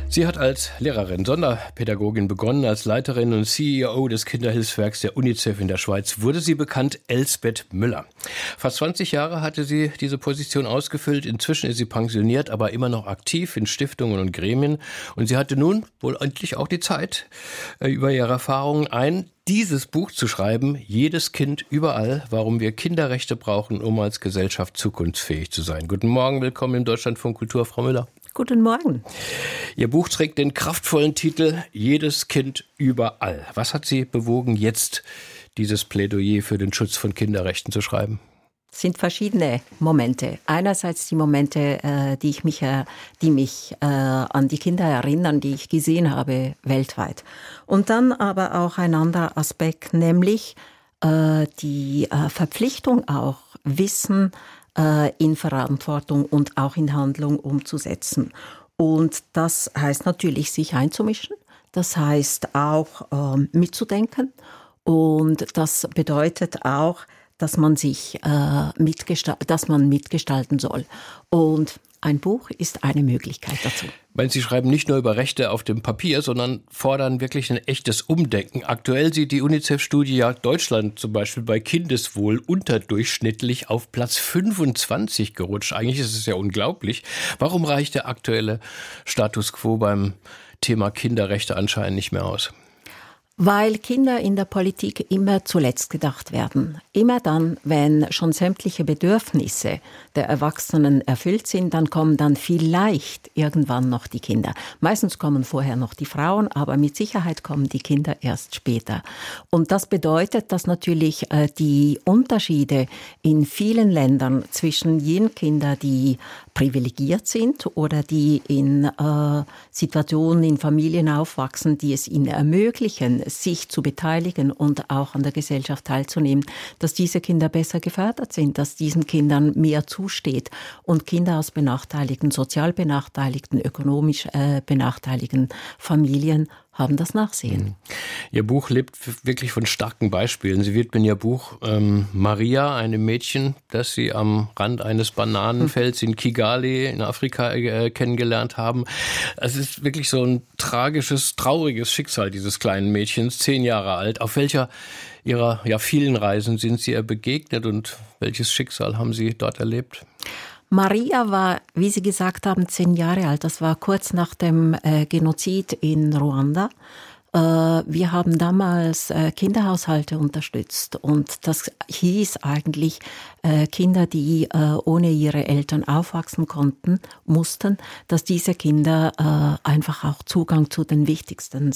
Sie hat als Lehrerin, Sonderpädagogin begonnen. Als Leiterin und CEO des Kinderhilfswerks der UNICEF in der Schweiz wurde sie bekannt, Elsbeth Müller. Fast 20 Jahre hatte sie diese Position ausgefüllt. Inzwischen ist sie pensioniert, aber immer noch aktiv in Stiftungen und Gremien. Und sie hatte nun wohl endlich auch die Zeit, über ihre Erfahrungen dieses Buch zu schreiben, Jedes Kind überall, warum wir Kinderrechte brauchen, um als Gesellschaft zukunftsfähig zu sein. Guten Morgen, willkommen im Deutschlandfunk Kultur, Frau Müller. Guten Morgen. Ihr Buch trägt den kraftvollen Titel Jedes Kind überall. Was hat Sie bewogen, jetzt dieses Plädoyer für den Schutz von Kinderrechten zu schreiben? Es sind verschiedene Momente. Einerseits die Momente, die mich an die Kinder erinnern, die ich gesehen habe weltweit. Und dann aber auch ein anderer Aspekt, nämlich die Verpflichtung auch, Wissen in Verantwortung und auch in Handlung umzusetzen. Und das heißt natürlich, sich einzumischen. Das heißt auch mitzudenken. Und das bedeutet auch, dass man mitgestalten soll. Und ein Buch ist eine Möglichkeit dazu. Weil Sie schreiben nicht nur über Rechte auf dem Papier, sondern fordern wirklich ein echtes Umdenken. Aktuell sieht die UNICEF-Studie ja Deutschland zum Beispiel bei Kindeswohl unterdurchschnittlich auf Platz 25 gerutscht. Eigentlich ist es ja unglaublich. Warum reicht der aktuelle Status quo beim Thema Kinderrechte anscheinend nicht mehr aus? Weil Kinder in der Politik immer zuletzt gedacht werden. Immer dann, wenn schon sämtliche Bedürfnisse der Erwachsenen erfüllt sind, dann kommen dann vielleicht irgendwann noch die Kinder. Meistens kommen vorher noch die Frauen, aber mit Sicherheit kommen die Kinder erst später. Und das bedeutet, dass natürlich die Unterschiede in vielen Ländern zwischen jenen Kindern, die privilegiert sind oder die in Situationen, in Familien aufwachsen, die es ihnen ermöglichen, sich zu beteiligen und auch an der Gesellschaft teilzunehmen, dass diese Kinder besser gefördert sind, dass diesen Kindern mehr zusteht. Und Kinder aus benachteiligten, sozial benachteiligten, ökonomisch benachteiligten Familien haben das Nachsehen. Ihr Buch lebt wirklich von starken Beispielen. Sie widmen Ihr Buch Maria, einem Mädchen, das Sie am Rand eines Bananenfelds in Kigali in Afrika kennengelernt haben. Es ist wirklich so ein tragisches, trauriges Schicksal dieses kleinen Mädchens, 10 Jahre alt. Auf welcher Ihrer vielen Reisen sind Sie ihr begegnet und welches Schicksal haben Sie dort erlebt? Maria war, wie Sie gesagt haben, 10 Jahre alt. Das war kurz nach dem Genozid in Ruanda. Wir haben damals Kinderhaushalte unterstützt und das hieß eigentlich Kinder, die ohne ihre Eltern aufwachsen mussten, dass diese Kinder einfach auch Zugang zu den wichtigsten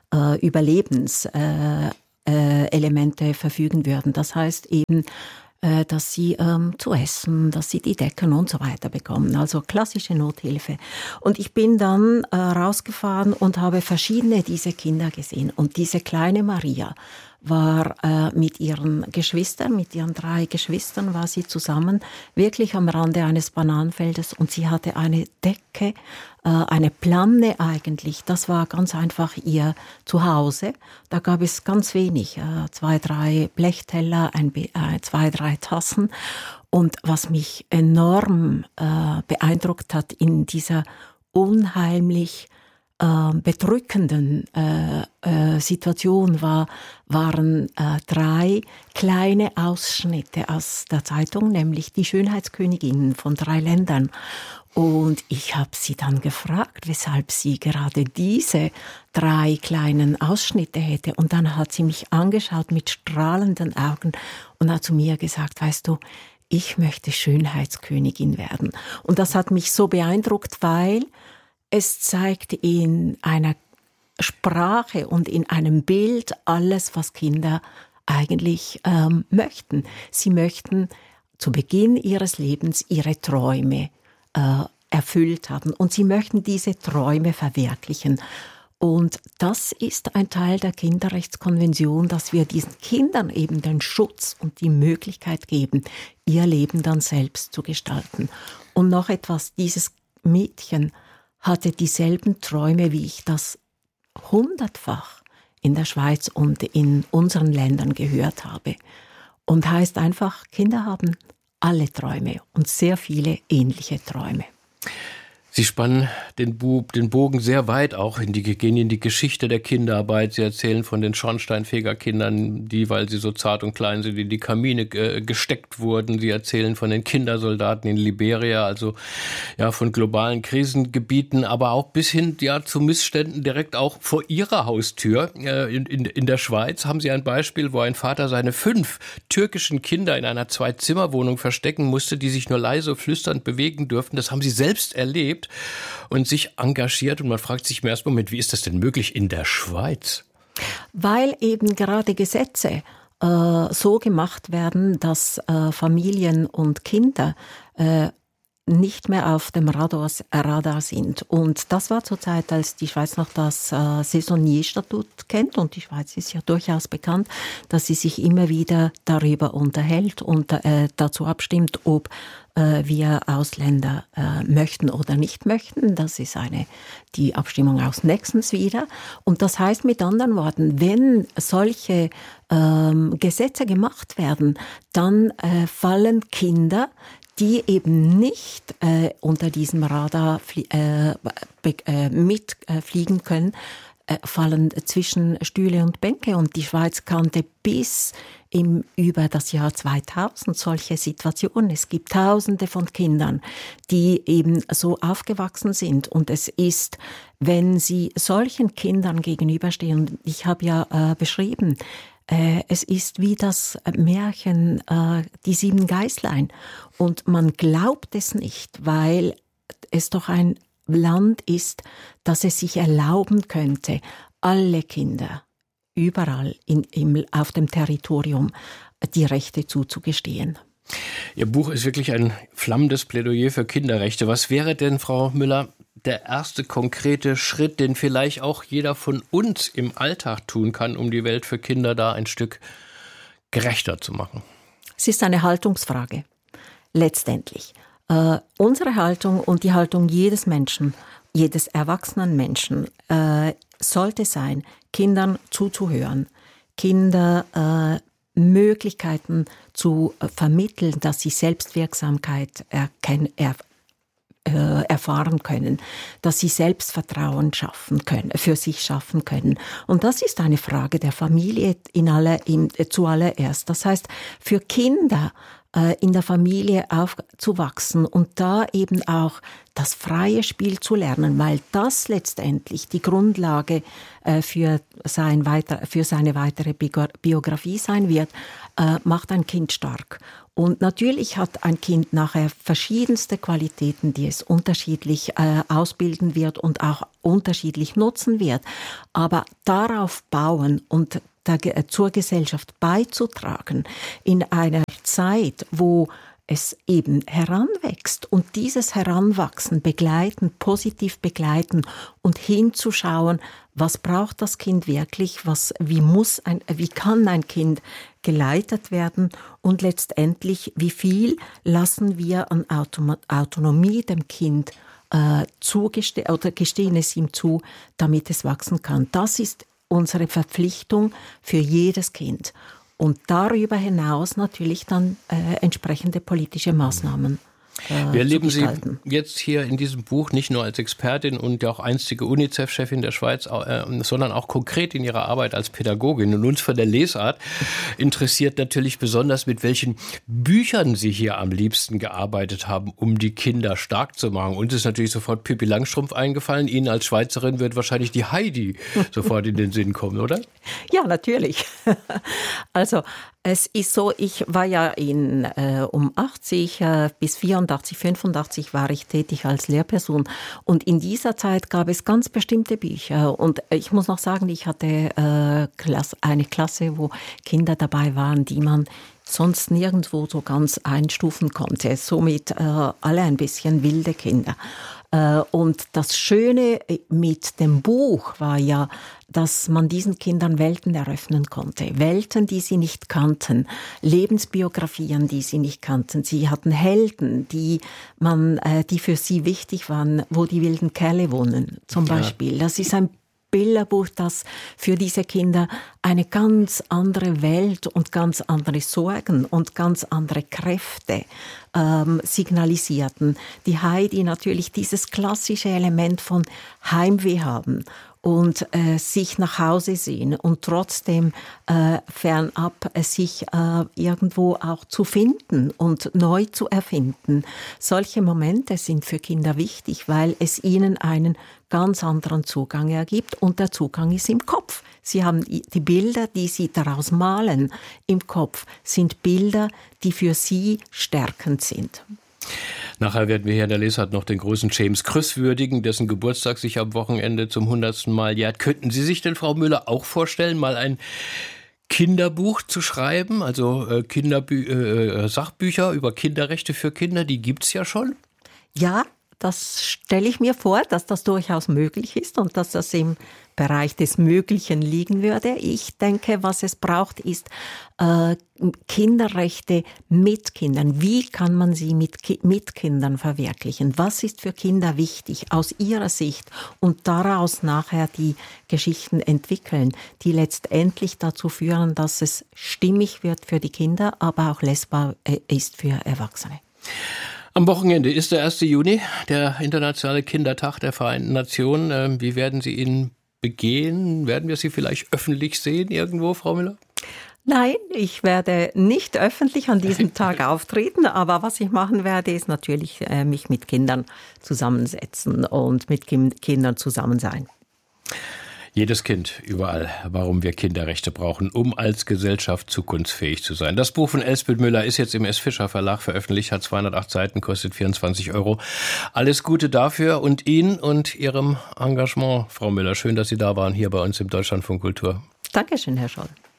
Überlebenselemente verfügen würden. Das heißt eben, dass sie zu essen, dass sie die Decken und so weiter bekommen. Also klassische Nothilfe. Und ich bin dann rausgefahren und habe verschiedene dieser Kinder gesehen. Und diese kleine Maria war mit ihren 3 Geschwistern war sie zusammen, wirklich am Rande eines Bananenfeldes und sie hatte eine Decke, eine Planne eigentlich. Das war ganz einfach ihr Zuhause. Da gab es ganz wenig, 2, 3 Blechteller, 2, 3 Tassen. Und was mich enorm beeindruckt hat in dieser unheimlich bedrückenden Situation waren 3 kleine Ausschnitte aus der Zeitung, nämlich die Schönheitsköniginnen von 3 Ländern. Und ich habe sie dann gefragt, weshalb sie gerade diese 3 kleinen Ausschnitte hätte. Und dann hat sie mich angeschaut mit strahlenden Augen und hat zu mir gesagt, weißt du, ich möchte Schönheitskönigin werden. Und das hat mich so beeindruckt, weil es zeigt in einer Sprache und in einem Bild alles, was Kinder eigentlich möchten. Sie möchten zu Beginn ihres Lebens ihre Träume erfüllt haben und sie möchten diese Träume verwirklichen. Und das ist ein Teil der Kinderrechtskonvention, dass wir diesen Kindern eben den Schutz und die Möglichkeit geben, ihr Leben dann selbst zu gestalten. Und noch etwas, dieses Mädchen hatte dieselben Träume, wie ich das 100-fach in der Schweiz und in unseren Ländern gehört habe. Und heißt einfach, Kinder haben alle Träume und sehr viele ähnliche Träume. Sie spannen den Bogen sehr weit auch gehen in die Geschichte der Kinderarbeit. Sie erzählen von den Schornsteinfegerkindern, die, weil sie so zart und klein sind, in die Kamine gesteckt wurden. Sie erzählen von den Kindersoldaten in Liberia, also ja von globalen Krisengebieten, aber auch bis hin zu Missständen direkt auch vor ihrer Haustür. In der Schweiz haben Sie ein Beispiel, wo ein Vater seine 5 türkischen Kinder in einer 2-Zimmer-Wohnung verstecken musste, die sich nur leise flüsternd bewegen durften. Das haben Sie selbst erlebt und sich engagiert. Und man fragt sich im ersten Moment, wie ist das denn möglich in der Schweiz? Weil eben gerade Gesetze so gemacht werden, dass Familien und Kinder nicht mehr auf dem Radar sind. Und das war zur Zeit, als die Schweiz noch das Saisonierstatut kennt. Und die Schweiz ist ja durchaus bekannt, dass sie sich immer wieder darüber unterhält und dazu abstimmt, ob wir Ausländer möchten oder nicht möchten. Das ist die Abstimmung aus nächstens wieder. Und das heißt mit anderen Worten, wenn solche Gesetze gemacht werden, dann fallen Kinder, die eben nicht unter diesem Radar mitfliegen können, fallen zwischen Stühle und Bänke. Und die Schweiz kannte bis über das Jahr 2000 solche Situationen. Es gibt Tausende von Kindern, die eben so aufgewachsen sind. Und es ist, wenn Sie solchen Kindern gegenüberstehen, ich habe ja beschrieben, es ist wie das Märchen Die 7 Geißlein. Und man glaubt es nicht, weil es doch ein Land ist, das es sich erlauben könnte, alle Kinder überall auf dem Territorium die Rechte zuzugestehen. Ihr Buch ist wirklich ein flammendes Plädoyer für Kinderrechte. Was wäre denn, Frau Müller, der erste konkrete Schritt, den vielleicht auch jeder von uns im Alltag tun kann, um die Welt für Kinder da ein Stück gerechter zu machen? Es ist eine Haltungsfrage, letztendlich. Unsere Haltung und die Haltung jedes Menschen, jedes erwachsenen Menschen sollte sein, Kindern zuzuhören, Kinder Möglichkeiten zu vermitteln, dass sie Selbstwirksamkeit erfahren können, dass sie Selbstvertrauen für sich schaffen können. Und das ist eine Frage der Familie zuallererst. Das heißt, für Kinder in der Familie aufzuwachsen und da eben auch das freie Spiel zu lernen, weil das letztendlich die Grundlage für seine weitere Biografie sein wird, macht ein Kind stark. Und natürlich hat ein Kind nachher verschiedenste Qualitäten, die es unterschiedlich ausbilden wird und auch unterschiedlich nutzen wird. Aber darauf bauen und zur Gesellschaft beizutragen in einer Zeit, wo es eben heranwächst und dieses Heranwachsen begleiten, positiv begleiten und hinzuschauen, was braucht das Kind wirklich, wie kann ein Kind geleitet werden und letztendlich, wie viel lassen wir an Autonomie dem Kind oder gestehen es ihm zu, damit es wachsen kann. Das ist unsere Verpflichtung für jedes Kind. Und darüber hinaus natürlich dann entsprechende politische Maßnahmen. Wir erleben Sie jetzt hier in diesem Buch nicht nur als Expertin und ja auch einstige UNICEF-Chefin der Schweiz, sondern auch konkret in Ihrer Arbeit als Pädagogin. Und uns von der Lesart interessiert natürlich besonders, mit welchen Büchern Sie hier am liebsten gearbeitet haben, um die Kinder stark zu machen. Uns ist natürlich sofort Pippi Langstrumpf eingefallen. Ihnen als Schweizerin wird wahrscheinlich die Heidi sofort in den Sinn kommen, oder? Ja, natürlich. Also es ist so, ich war ja um 80 bis 84, 85 war ich tätig als Lehrperson und in dieser Zeit gab es ganz bestimmte Bücher und ich muss noch sagen, ich hatte eine Klasse, wo Kinder dabei waren, die man sonst nirgendwo so ganz einstufen konnte. Somit alle ein bisschen wilde Kinder. Und das Schöne mit dem Buch war ja, dass man diesen Kindern Welten eröffnen konnte. Welten, die sie nicht kannten. Lebensbiografien, die sie nicht kannten. Sie hatten Helden, die für sie wichtig waren, wo die wilden Kerle wohnen, zum Beispiel. Das ist ein Bilderbuch, das für diese Kinder eine ganz andere Welt und ganz andere Sorgen und ganz andere Kräfte signalisierten. Die Heidi natürlich dieses klassische Element von Heimweh haben und sich nach Hause sehen und trotzdem fernab sich irgendwo auch zu finden und neu zu erfinden. Solche Momente sind für Kinder wichtig, weil es ihnen einen ganz anderen Zugang ergibt und der Zugang ist im Kopf. Sie haben die Bilder, die sie daraus malen im Kopf, sind Bilder, die für sie stärkend sind. Nachher werden wir hier in der Lesart noch den großen James Krüss würdigen, dessen Geburtstag sich am Wochenende zum 100. Mal jährt. Könnten Sie sich denn, Frau Müller, auch vorstellen, mal ein Kinderbuch zu schreiben? Also Sachbücher über Kinderrechte für Kinder, die gibt's ja schon. Ja, das stelle ich mir vor, dass das durchaus möglich ist und dass das im Bereich des Möglichen liegen würde. Ich denke, was es braucht, ist Kinderrechte mit Kindern. Wie kann man sie mit Kindern verwirklichen? Was ist für Kinder wichtig aus ihrer Sicht? Und daraus nachher die Geschichten entwickeln, die letztendlich dazu führen, dass es stimmig wird für die Kinder, aber auch lesbar ist für Erwachsene. Am Wochenende ist der 1. Juni, der Internationale Kindertag der Vereinten Nationen. Wie werden Sie ihn begehen? Werden wir Sie vielleicht öffentlich sehen irgendwo, Frau Müller? Nein, ich werde nicht öffentlich an diesem Tag auftreten, aber was ich machen werde, ist natürlich mich mit Kindern zusammensetzen und mit Kindern zusammen sein. Jedes Kind, überall, warum wir Kinderrechte brauchen, um als Gesellschaft zukunftsfähig zu sein. Das Buch von Elsbeth Müller ist jetzt im S. Fischer Verlag veröffentlicht, hat 208 Seiten, kostet 24 €. Alles Gute dafür und Ihnen und Ihrem Engagement, Frau Müller. Schön, dass Sie da waren hier bei uns im Deutschlandfunk Kultur. Dankeschön, Herr Scholl.